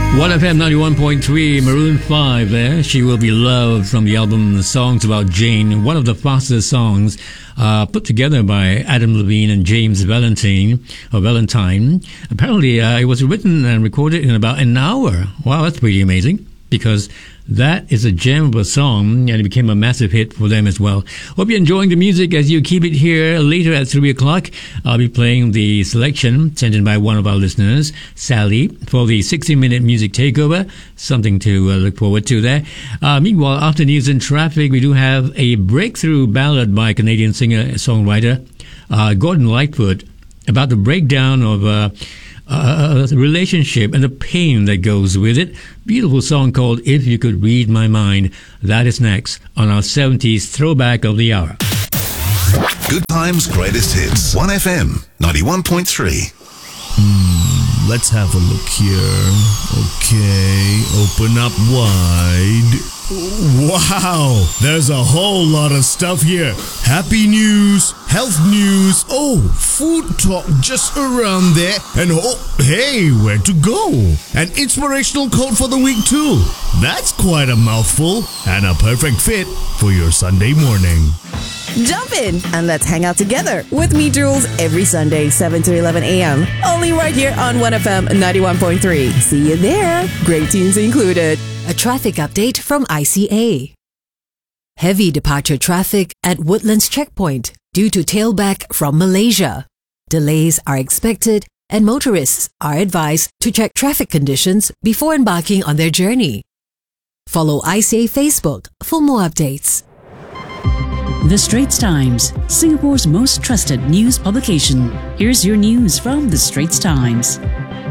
1FM 91.3, Maroon 5 there. She Will Be Loved from the album Songs About Jane, one of the fastest songs put together by Adam Levine and James Valentine. Apparently, it was written and recorded in about an hour. Wow, that's pretty amazing, because that is a gem of a song, and it became a massive hit for them as well. Hope you're enjoying the music as you keep it here. Later at 3 o'clock, I'll be playing the selection sent in by one of our listeners, Sally, for the 60-minute music takeover. Something to look forward to there. Meanwhile, after news and traffic, we do have a breakthrough ballad by Canadian singer-songwriter Gordon Lightfoot about the breakdown of a relationship and the pain that goes with it. Beautiful song called If You Could Read My Mind. That is next on our 70s Throwback of the Hour. Good Times, Greatest Hits. 1FM 91.3. Let's have a look here. Okay, open up wide. Wow, there's a whole lot of stuff here. Happy news, health news, food talk just around there, and hey, where to go? An inspirational quote for the week too. That's quite a mouthful, and a perfect fit for your Sunday morning. Jump in and let's hang out together with me, Jules, every Sunday, 7 to 11 a.m. Only right here on 1FM 91.3. See you there. Great tunes included. A traffic update from ICA. Heavy departure traffic at Woodlands Checkpoint due to tailback from Malaysia. Delays are expected and motorists are advised to check traffic conditions before embarking on their journey. Follow ICA Facebook for more updates. The Straits Times, Singapore's most trusted news publication. Here's your news from The Straits Times.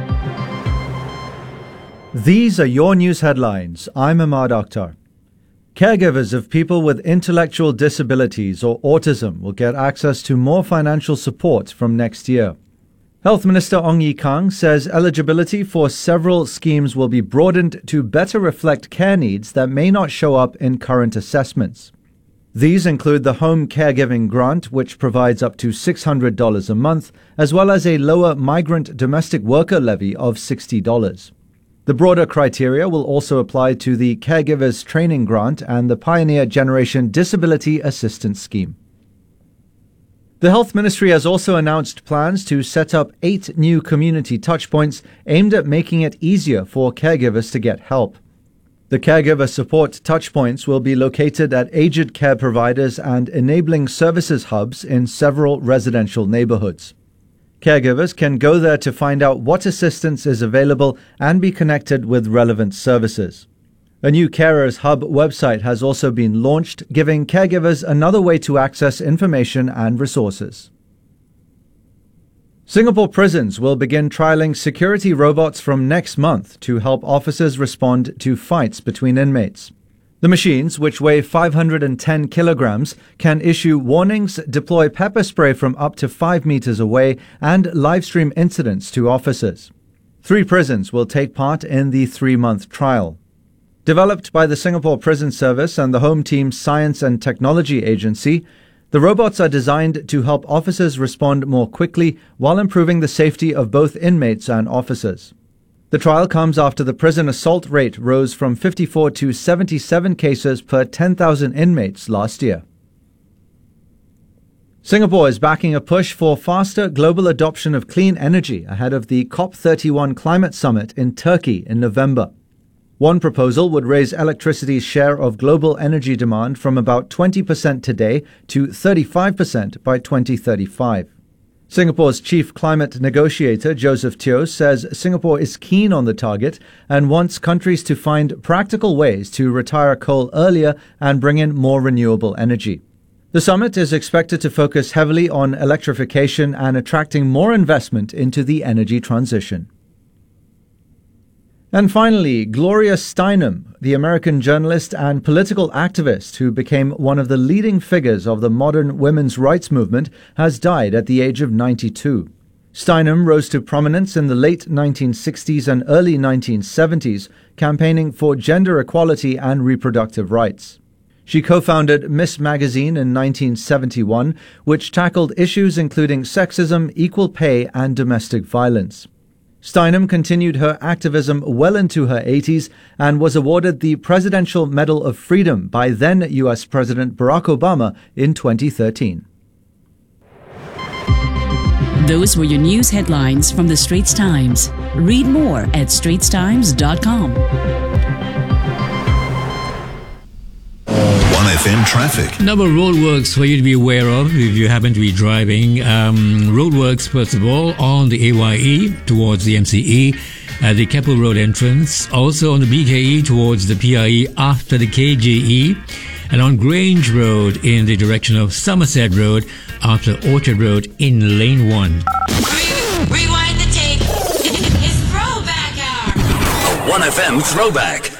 These are your news headlines. I'm Ahmad Akhtar. Caregivers of people with intellectual disabilities or autism will get access to more financial support from next year. Health Minister Ong Ye Kung says eligibility for several schemes will be broadened to better reflect care needs that may not show up in current assessments. These include the Home Caregiving Grant, which provides up to $600 a month, as well as a lower migrant domestic worker levy of $60. The broader criteria will also apply to the Caregivers Training Grant and the Pioneer Generation Disability Assistance Scheme. The Health Ministry has also announced plans to set up 8 new community touchpoints aimed at making it easier for caregivers to get help. The caregiver support touchpoints will be located at aged care providers and enabling services hubs in several residential neighborhoods. Caregivers can go there to find out what assistance is available and be connected with relevant services. A new Carers Hub website has also been launched, giving caregivers another way to access information and resources. Singapore prisons will begin trialling security robots from next month to help officers respond to fights between inmates. The machines, which weigh 510 kilograms, can issue warnings, deploy pepper spray from up to 5 meters away, and livestream incidents to officers. 3 prisons will take part in the 3-month trial. Developed by the Singapore Prison Service and the Home Team's Science and Technology Agency, the robots are designed to help officers respond more quickly while improving the safety of both inmates and officers. The trial comes after the prison assault rate rose from 54 to 77 cases per 10,000 inmates last year. Singapore is backing a push for faster global adoption of clean energy ahead of the COP31 climate summit in Turkey in November. One proposal would raise electricity's share of global energy demand from about 20% today to 35% by 2035. Singapore's chief climate negotiator, Joseph Teo, says Singapore is keen on the target and wants countries to find practical ways to retire coal earlier and bring in more renewable energy. The summit is expected to focus heavily on electrification and attracting more investment into the energy transition. And finally, Gloria Steinem, the American journalist and political activist who became one of the leading figures of the modern women's rights movement, has died at the age of 92. Steinem rose to prominence in the late 1960s and early 1970s, campaigning for gender equality and reproductive rights. She co-founded Miss Magazine in 1971, which tackled issues including sexism, equal pay, and domestic violence. Steinem continued her activism well into her 80s and was awarded the Presidential Medal of Freedom by then U.S. President Barack Obama in 2013. Those were your news headlines from the Straits Times. Read more at straitstimes.com. 1FM traffic. Number of roadworks for you to be aware of if you happen to be driving. Roadworks, first of all, on the AYE towards the MCE at the Keppel Road entrance. Also on the BKE towards the PIE after the KGE. And on Grange Road in the direction of Somerset Road after Orchard Road in Lane 1. Rewind the tape. It's Throwback Hour. A 1FM throwback.